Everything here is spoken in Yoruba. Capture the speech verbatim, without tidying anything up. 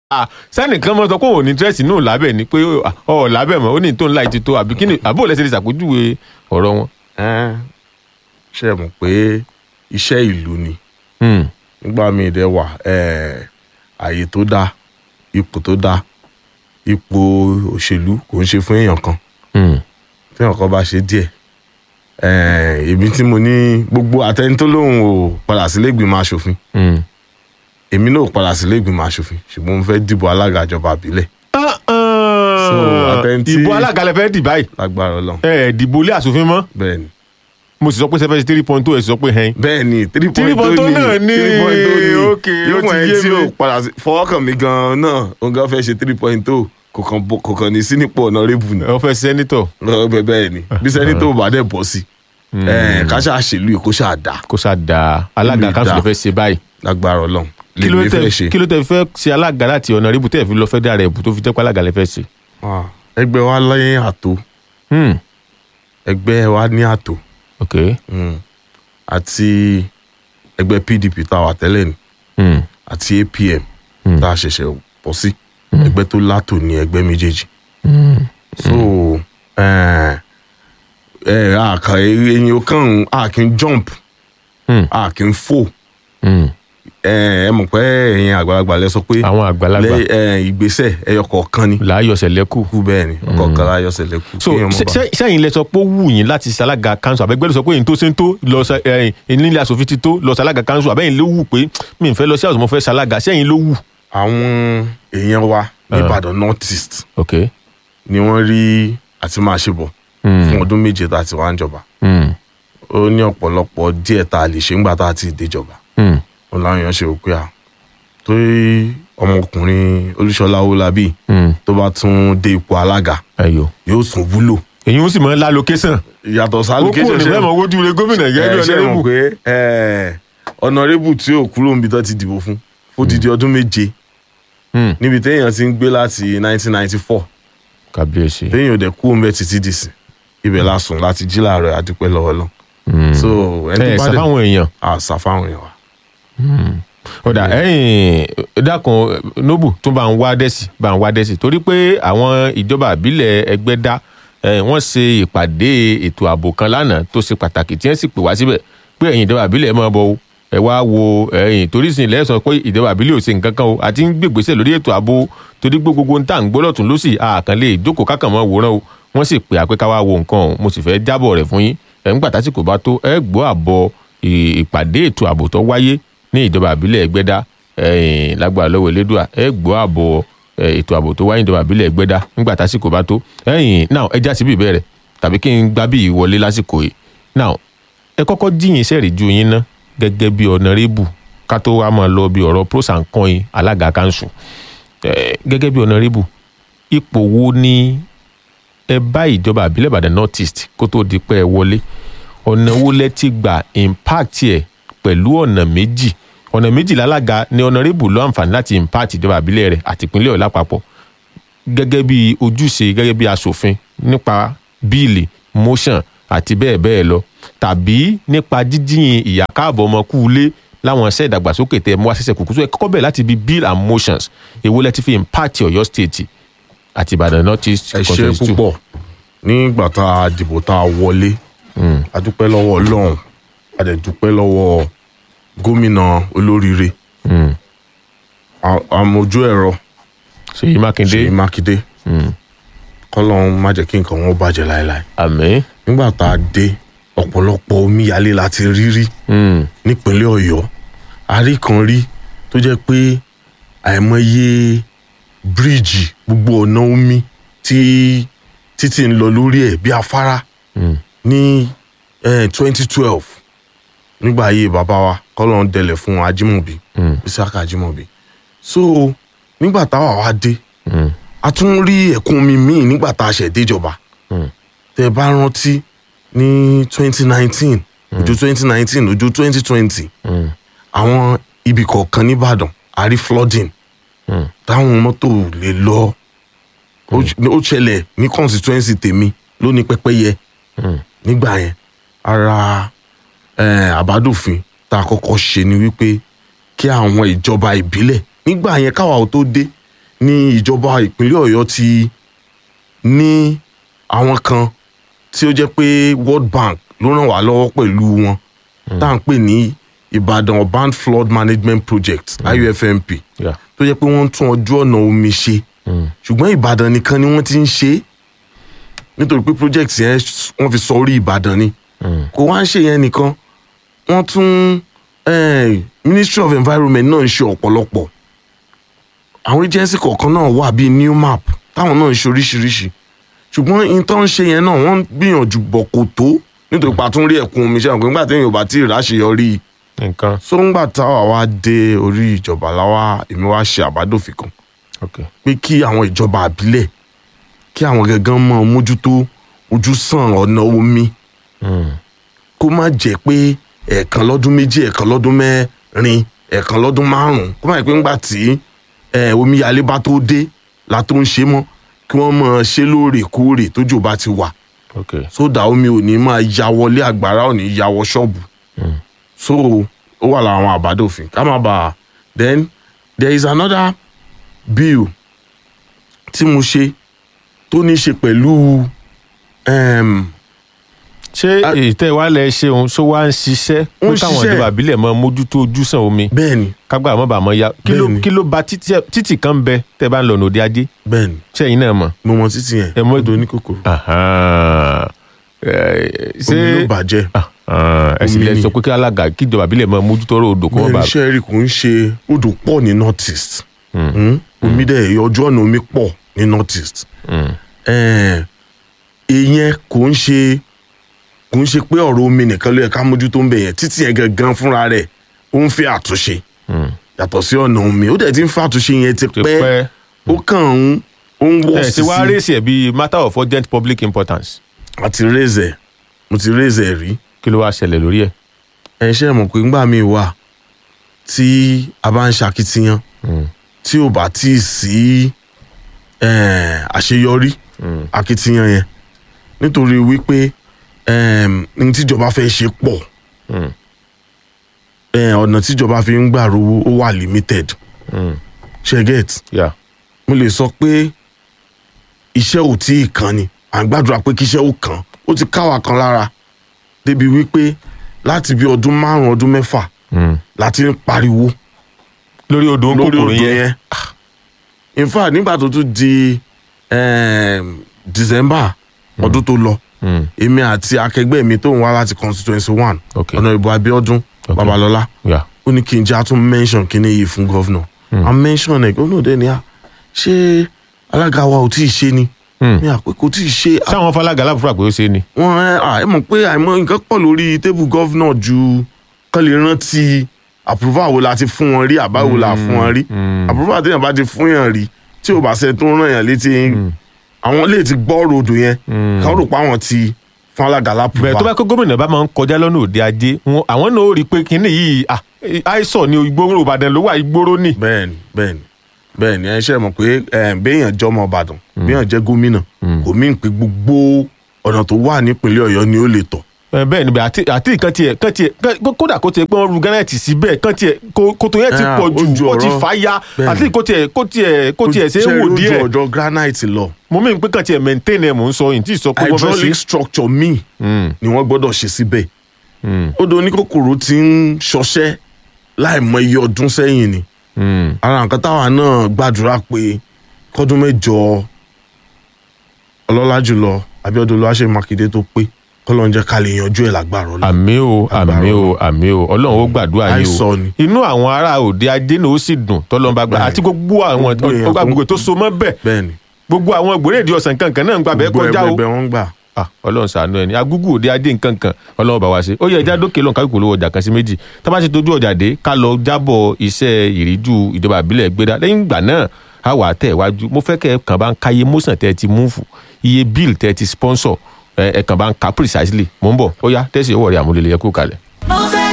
sẹ́nìkan mọ́ sọ pé òun ní dírẹ́sì náà lábẹ́ ni pé ọ̀ lábẹ́ mọ́ ó ní tó ń láì ti tó àbí kíni àbó lẹ́sẹ̀ lè ṣàpèjúwe ọ̀rọ̀ wọn. ṣe mọ̀ pé iṣẹ́ ìlú ni nígbà míì dẹ̀ wà ààyè tó dáa ipò tó dáa ipò òṣèlú kò ń ṣe fún èèyàn kan tí èèyàn kan bá ṣe díẹ̀ èmi tí mo ní gbogbo àtẹni tó lóun ò padà sílé ìgbìmọ̀ aṣòfin èmi náà ò padà sílé ìgbìmọ̀ aṣòfin ṣùgbọ́n mo fẹ́ dìbò alága ìjọba àbílẹ̀. ìbò alága lẹ fẹ́ dì báyìí. lágbára Ọlọ́run. ẹ dìbò ilé aṣòfin mọ́. bẹ́ẹ̀ni. mo sì sọ pé sẹfẹ three point two ẹ sì sọ pé hẹn. bẹ́ẹ̀ni three three point two náà ní ok ó ti yé mi. yóò tí o padà fọwọ́kàn mi gan-an náà òun gan fẹ́ ṣe three point two kò kàn ní sí nípò ọ̀nàrẹ́bù náà. ẹ fẹ́ sẹ́nitọ̀. bẹ́ẹ̀ ni bí sẹ́nitọ̀ bá dẹ̀ bọ́ sí ká ṣáà ṣèlú kó ṣáà dá. kó ṣáà dá alága kanṣu lè fẹ́ ṣe báyìí. lágbára Ọlọ́run kí ló tẹ fẹ́ ṣe alága láti ọ̀nàrẹ́bù tẹ́ fi lọ fẹ́ dá rẹ̀ bù tó fi jẹ́ pé alága lè fẹ́ ṣe. ẹgbẹ́ wa lẹ́yìn àtò ẹgbẹ́ wa ní àtò àti ẹgbẹ́ P D P tá a wà tẹ́lẹ̀ ni àti A P M tá a ṣẹ̀ṣẹ̀ pọ̀ sí ẹgbẹ́ tó látò ní ẹgbẹ́ méjèèjì so àkà ẹyin o kàn á kì í jump á kì í fò ẹ mọ̀ pé ẹ̀yin àgbàlagbà lẹ sọ pé àwọn àgbàlagbà ìgbésẹ̀ ẹyọ kọ̀ọ̀kan ni láyọ̀sẹ̀ lẹ́kù kú bẹ́ẹ̀ ni ọ̀kọ̀ọ̀kan láyọ̀sẹ̀ lẹ́kù. so sẹ́yìn lẹ sọ pé ó wù yín láti ṣalága kanṣu àbẹ́gbẹ́ ló sọ pé èyí tó ṣe ń tó lọ nílé aṣòfin ti tó lọ ṣalága kanṣu àbẹ́yìn ló wù pé mi ò fẹ́ lọ sí àwùjọ mo fẹ́ ṣalága sẹ́yìn ló wù. àwọn èèyàn wa ní Ìbàdàn North East ni wọ́n rí àti máa ṣe bọ̀ fún ọdún méje tá a ti wá ń jọba ó ní ọ̀pọ̀lọpọ̀ díẹ̀ tá a lè ṣe ńgbà tá a ti déjọba wọn làwọn èèyàn ṣe rò pé à tó ọmọkùnrin Olúṣọlá Owólabí tó bá tún dé ipò alága yóò tún wúlò. èyí ó sì mọ lá location. yàtọ̀ sí allocation ó kò ní fẹ́ mọ wojú rẹ gómìnà gẹ́gẹ́ bí ọ̀nàrẹ́bù. ṣe mọ̀ pé ọ̀nàrẹ́bù tí ò kúrò níbi tó ti dìbò fún fódìdí ọdún méje níbi téèyàn ti ń gbé láti nineteen ninety four kábíyèsí téèyàn ò dẹ̀ kú òun bẹ́ẹ̀ títí dìsìn ibẹ̀ la sùn láti jí láàárọ̀ adúpẹ́ lọ́wọ́ lọ. so ẹni tó bá dé ẹ ṣàfáwọn èèyàn. à ṣàfáwọn èèyàn wa. ọ̀dà ẹ̀yìn dákun Nobu tún bá ń wá dẹ́sì bá ń wá dẹ́sì torí pé àwọn ìjọba àbílẹ̀ Ẹgbẹ́dá wọ́n ṣe ìpàdé ètò ààbò kan lánàá tó ṣe pàtàkì tí wọ́n sì pè wá síbẹ̀ pé ẹ̀yin ìjọba àbílẹ̀ máa bọ̀ ẹ wá wo ẹ̀yin torí sìn lẹ́sọ̀ pé ìjọba àbílẹ̀ ò ṣe nǹkan kan o àti ń gbègbèsè lórí ètò ààbò torí gbogbo ń tà ń gbọ́ lọ́tún lọ́sì àkànlé ìjókòó kákàn mọ́ wòran o wọ́n sì pè àpé ká wá wo nǹkan ọ̀hún mo sì fẹ́ jábọ̀ rẹ̀ fún yín ẹ̀ ń gbà tásìkò bá tó ẹ gbọ́ àbọ̀ ìpàdé ètò ààbò tó wáyé ní ìjọba àbílẹ̀ Ẹgbẹ́dá lágbára lọ́wọ́ Elédùà ẹ gbọ́ àbọ̀ ètò ààbò tó wáyé ní ìjọba àbílẹ̀ Ẹgbẹ́dá nígbà tásìkò bá tó ẹ̀yìn náà ẹ já síbi ìbẹ̀rẹ̀ tàbí kí n gbá bí ìwọlé lásìkò yìí náà ẹ kọ́kọ́ jíyìn sẹ́ẹ̀rì ju yín ná gẹ́gẹ́ bí ọ̀nàrẹ́bù ká tó wá máa lọ bí ọ̀rọ̀ pros and cons alága kanṣu gẹ́gẹ́ bí ọ̀nàrẹ́bù ipò wo ni ẹ bá ìjọba àbílẹ̀ Ìbàdàn North East kó tó di pé ẹ wọlé ọ̀nà wo lẹ ti gbà impact ẹ̀ pẹ̀lú ọ̀nà méjì ọ̀nà méjì lálága ni ọ̀nàrẹ́bù ló àǹfààní láti impact ìjọba àbílẹ̀ rẹ̀ àti ìpínlẹ̀ Ọ̀yọ́ lápapọ̀ gẹ́gẹ́ bí ojúṣe gẹ́gẹ́ bí aṣòfin nípa bíìlì motion àti bẹ́ẹ̀ bẹ́ẹ̀ lọ tàbí nípa jíjíyìn ìyá káàbọ̀ ọmọ kúulé láwọn iṣẹ́ ìdàgbàsókè tẹ mú àṣẹṣẹ kùkú tó ẹ kọ́kọ́ bẹ̀rẹ̀ láti bí bill and motions èwo lẹ ti fi impact Ọ̀yọ́ state àti Ìbàdàn North East. ẹ ṣe púpọ̀ nígbà tá a dìbò tá a wọlé a dúpẹ́ lọ́wọ́ Ọlọ́run a dẹ̀ dúpẹ́ lọ́wọ́ gómìnà olóríire àmójú ẹ̀rọ Ṣèyí Mákindé Ṣèyí Mákindé kọ́lọ́run má jẹ́ kí nǹkan wọn bàjẹ́ láéláé. àmín. nígbà tá a dé ọ̀pọ̀lọpọ̀ omíyalé láti rírí nípínlẹ̀ Ọ̀yọ́ àrí kan rí tó jẹ́ pé àìmọye bíríìjì gbogbo ọ̀nà omi tí títí ń lọ lórí ẹ̀ bí afárá ní twenty twelve nígbà ayé bàbá wa kọ́lọ́run dẹlẹ̀ fún Ajímọ̀bí Ìsákà Ajímọ̀bí so nígbà táwa wá dé a tún rí ẹ̀kún omi míì nígbà tá a ṣẹ̀ déjọba tẹ́ bá rántí ní twenty nineteen ojú twenty nineteen ojú twenty twenty àwọn ibì kọ̀ọ̀kan nìbàdàn a rí flooding táwọn mọ́tò lè lọ ó ṣẹlẹ̀ ní constituency tèmi lóní pẹ́pẹ́yẹ nígbà yẹn ara àbádòfin tá a kọ́kọ́ ṣe ni wípé kí àwọn ìjọba ìbílẹ̀ nígbà yẹn káwa ò tó dé ni ìjọba ìpínlẹ̀ Ọ̀yọ́ ti ní àwọn kan tí ó jẹ́ pé World Bank ló ràn wá lọ́wọ́ pẹ̀lú wọn tá à ń pè ní Ìbàdàn Urban Flood Management Project I U F M P tó jẹ́ pé wọ́n ń tún ojú ọ̀nà omi ṣe ṣùgbọ́n Ìbàdàn nìkan ni wọ́n ti ń ṣe nítorí pé project yẹn wọ́n fi sọ orí Ìbàdàn ni kò wá ń ṣe yẹn nìkan wọ́n tún eh, Ministry of Environment náà ń ṣe ọ̀pọ̀lọpọ̀ àwọn agency kọ̀ọ̀kan náà wà bíi New Map táwọn náà ń ṣe oríṣiríṣi ṣùgbọ́n in tó ń ṣe yẹn náà wọ́n ń gbìyànjú bọ̀ kò tó nítorí pa tún rí ẹ̀kún omi ṣe àwọn nígbà tí èèyàn ò bá tí ì ráṣeyọrí nǹkan so ńgbà táwa wá dé orí ìjọba láwa èmi wá ṣe àbádòfin kan pé kí àwọn ìjọba àbílẹ̀ kí àwọn gangan mọ mójútó ojúsàn ọ̀nà omi kó má jẹ́ pé ẹ̀ẹ̀kan lọ́dún méjì ẹ̀ẹ̀kan lọ́dún mẹ́rin ẹ̀ẹ̀kan lọ́dún márùn-ún kó má jẹ́ pé ńgbà tí omíyalé bá tó dé la tó ń ṣe mọ́ kí wọ́n máa ṣe lóòrèkóòrè tójò bá ti wà sódà omi ò ní máa ya wọlé àgbàrá ò ní ya wọ ṣọ́ọ̀bù so ó wà lára àwọn àbádòfin ká má bàa then there is another bill tí mo ṣe tó ní ṣe pẹ̀lú ṣé ìtẹ̀wálẹ̀ ṣeun ṣó wá ń ṣiṣẹ́ pé káwọn ìjọba àbílẹ̀ mọ mójútó ojúsàn omi bẹ́ẹ̀ni kágbà mọ́ bàá mọ́ ya kí ló kí ló ba títì kan bẹ tẹ́ bá ń lọ òde ajé bẹ́ẹ̀ni ṣẹ́yìn náà mọ̀. mo mọ títì yẹn odò oníkòkòrò ṣé omi ló bàjẹ́ ẹ sì lè sọ pé kí alága kí ìjọba àbílẹ̀ mọ mójútó ọ̀rọ̀ odò kó wọ́n bá. iṣẹ́ rí kò ń ṣe odò pọ̀ ní north east omi dẹ̀ ojú ọ̀nà omi pọ̀ ní north east ìyẹn kò ń ṣe kò ń ṣe pé ọ̀rọ̀ omi nìkan ló yẹ ká mójútó ń bẹ̀ yẹn títí yẹn gangan fúnra rẹ̀ ó ń fẹ́ àtúnṣe yàtọ̀ sí ọ̀nà omi ó dẹ̀ ti ń fẹ́ àtúnṣe yẹn ti pẹ́ ó kàn ń ó ń wọ́ sí sí. ẹ ṣe wá rèsì ẹ bíi matter of urgent public importance. àti rèsì ẹ mo ti rèsì ẹ rí. kí ló wá ṣẹlẹ̀ lórí ẹ̀. ẹ ṣe mọ̀ pé ńgbà míì wà tí a bá ń ṣakitiyan tí ò bá tí ì sí àṣeyọrí akitiyan yẹn nítorí wípé ní tíjọba fẹ́ ṣe pọ̀ ọ̀nà tíjọba fi ń gbà rówó ó wà limited ṣe get mo lè sọ pé iṣẹ́ ò tí ì kan ni à ń gbàdúrà pé kíṣẹ́ ò kan ó ti káwa kan lára débi wípé láti bí ọdún márùn ọdún mẹ́fà láti ń pariwo lórí odò kòkòrò yẹn in fact nígbà tó tún di December ọdún tó lọ èmi àti akẹgbẹ́ mi tó ń wá láti constituency one ọ̀nà ìbò Abíọ́dún Babalọ́lá ó ní kí n jẹ́ àtún mention kíní yìí fún governor a mention ẹ̀ gbọ́dọ̀ dẹ́ni à ṣé alága wa ò tí ì ṣe ni ní àpé kò tí ì ṣe. sáwọn falaga aláfúrà pé ó ṣe ni. wọn ẹ mọ̀ pé àìmọ̀ nǹkan pọ̀ lórí tébù governor ju kán lè rántí approval wo la ti fún wọn rí àbá wo la fún wọn rí approval téèyàn bá ti fún yàn rí tí ò bá ṣe tó ń ràn yàn létí àwọn lè ti gbọ́ ròdò yẹn káwọn rò pé àwọn ti fún alága lápúpà. bẹ́ẹ̀ tó bá kó gómìnà bá máa ń kọjá lọ́nà òde ajé àwọn náà ó rí i pé kínní yìí àìsàn ni ìgboro Ìbàdàn ló wà ìgboro ni. bẹ́ẹ̀ni bẹ́ẹ̀ni bẹ́ẹ̀ni ẹ ṣe mọ̀ pé béèyàn jọmọ Ìbàdàn béèyàn jẹ́ gómìnà kò mí pé gbogbo ọ̀nà tó wà nípínlẹ̀ Ọ̀yọ́ ni ó lè tọ̀. bẹ́ẹ̀ ni àti àti nǹkan tiẹ̀ kan tiẹ̀ kódà kó tiẹ̀ pé wọ́n ru gánàtì síbẹ̀ kan tiẹ̀ kòtò yẹn ti pọ̀ jù ó ti fà ya àti kó tiẹ̀ kó tiẹ̀ kó tiẹ̀ ṣe é wò díẹ̀. ṣe ojú ọjọ́ granite lọ. mo mí pé kan tiẹ̀ maintain ẹ̀ mò ń sọ yìí tí ì sọ pé wọ́n fẹ́ sí. hydraulic structure míì ni wọ́n gbọ́dọ̀ ṣe síbẹ̀. odò oníkòkòrò ti ń ṣọṣẹ́ láìmọ̀ iye ọdún sẹ́yìn ni. ara nǹkan táwa náà gbàdúrà pé kọ́dún mẹ́jọ ọlọ́lá jùlọ Abíọ́dún Olúwaṣeyì Mákindé tó pé kọ́lọ́n jẹ́ ká lè yanjú ẹ̀ lágbára Ọlọ́run. àmì o àmì o àmì o Ọlọ́run ó gbàdúrà yín o inú àwọn ará òde ajé náà ó sì dùn tọ́lọ́n bá gbà àti gbogbo àwọn agbègbè tó so mọ́ bẹ́ẹ̀ gbogbo àwọn ìgbòrèdì ọ̀sán kankan náà ń gbà bẹ́ẹ̀ kọjá o Ọlọ́run ṣàánú ẹni agúgù òde ajé nkankan Ọlọ́run bá wa ṣe ó yẹ ẹja dókè lọ́n kájú polówó ọjà kan sí méjì tá bá ti tójú ọjà dé ká lọ jábọ̀ iṣẹ́ ìríjú ìjọba ìbílẹ̀ gbéra lẹ́yìn ìgbà náà á wà tẹ̀ wájú mo fẹ́ kẹ́ kàn bá ń káyé mọ́sàn tẹ́ ti múfù iye bíìlì tẹ́ ti sponsor ẹ̀ kàn bá ń ka precisely mo ń bọ̀ ó yá tẹ́sí owó rẹ̀ àmúlẹ̀lẹ̀ yẹ kó kalẹ̀.